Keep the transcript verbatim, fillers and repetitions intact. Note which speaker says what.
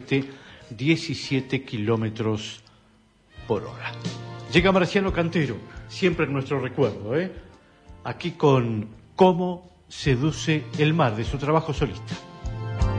Speaker 1: oeste, diecisiete kilómetros por hora. Llega Marciano Cantero, siempre en nuestro recuerdo, ¿eh? Aquí con Cómo seduce el mar, de su trabajo solista.